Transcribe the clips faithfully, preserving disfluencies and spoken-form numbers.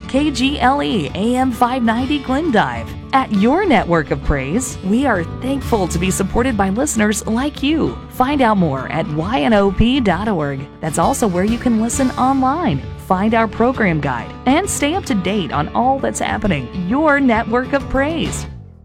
K G L E A M five ninety Glendive. At your network of praise, we are thankful to be supported by listeners like you. Find out more at Y N O P dot org. That's also where you can listen online, find our program guide, and stay up to date on all that's happening. Your network of praise.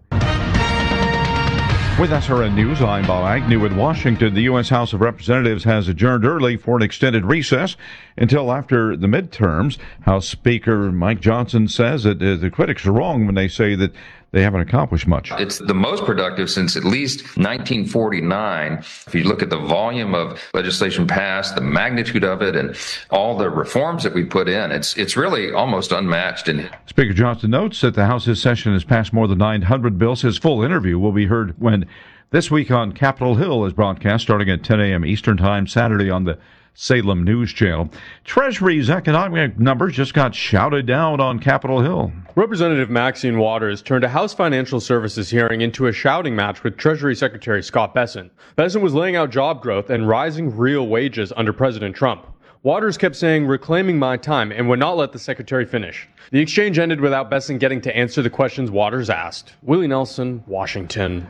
With S R N News, I'm Bob Agnew in Washington. The U S House of Representatives has adjourned early for an extended recess until after the midterms. House Speaker Mike Johnson says that uh, the critics are wrong when they say that they haven't accomplished much. It's the most productive since at least nineteen forty-nine. If you look at the volume of legislation passed, the magnitude of it, and all the reforms that we put in, it's it's really almost unmatched. And Speaker Johnson notes that the House's session has passed more than nine hundred bills. His full interview will be heard when This Week on Capitol Hill is broadcast starting at ten a.m. Eastern Time Saturday on the Salem News Channel. Treasury's economic numbers just got shouted down on Capitol Hill. Representative Maxine Waters turned a House Financial Services hearing into a shouting match with Treasury Secretary Scott Bessent. Bessent was laying out job growth and rising real wages under President Trump. Waters kept saying, "Reclaiming my time," and would not let the secretary finish. The exchange ended without Bessent getting to answer the questions Waters asked. Willie Nelson, Washington.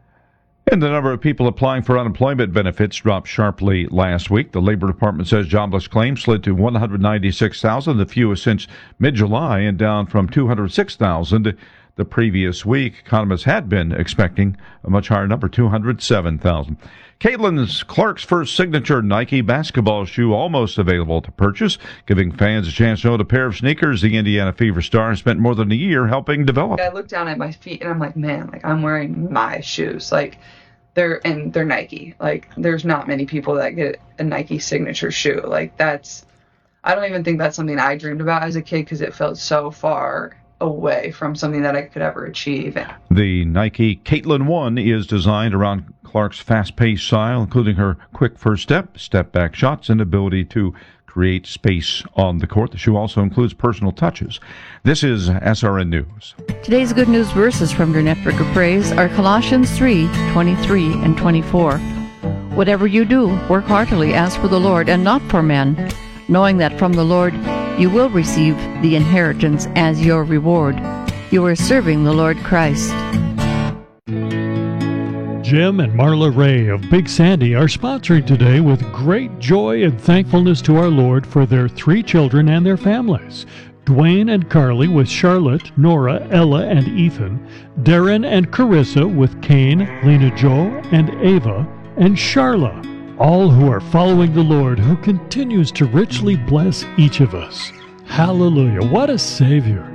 And the number of people applying for unemployment benefits dropped sharply last week. The Labor Department says jobless claims slid to one hundred ninety-six thousand, the fewest since mid-July, and down from two hundred six thousand the previous week. Economists had been expecting a much higher number, two hundred seven thousand. Caitlin Clark's first signature Nike basketball shoe almost available to purchase, giving fans a chance to own a pair of sneakers the Indiana Fever star has spent more than a year helping develop. I look down at my feet and I'm like, man, like I'm wearing my shoes. Like they're and they're Nike. Like there's not many people that get a Nike signature shoe. Like that's, I don't even think that's something I dreamed about as a kid because it felt so far away from something that I could ever achieve. The Nike Caitlin One is designed around Clark's fast-paced style, including her quick first step, step-back shots, and ability to create space on the court. The shoe also includes personal touches. This is S R N News. Today's good news verses from your network of praise are Colossians three, twenty-three and twenty-four. Whatever you do, work heartily as for the Lord and not for men, knowing that from the Lord you will receive the inheritance as your reward. You are serving the Lord Christ. Jim and Marla Ray of Big Sandy are sponsoring today with great joy and thankfulness to our Lord for their three children and their families. Dwayne and Carly with Charlotte, Nora, Ella, and Ethan. Darren and Carissa with Kane, Lena Jo, and Ava, and Charla. All who are following the Lord, who continues to richly bless each of us. Hallelujah. What a Savior.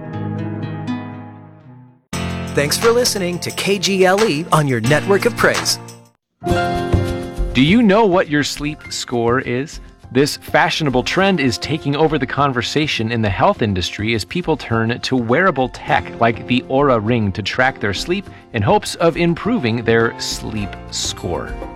Thanks for listening to K G L E on your network of praise. Do you know what your sleep score is? This fashionable trend is taking over the conversation in the health industry as people turn to wearable tech like the Oura Ring to track their sleep in hopes of improving their sleep score.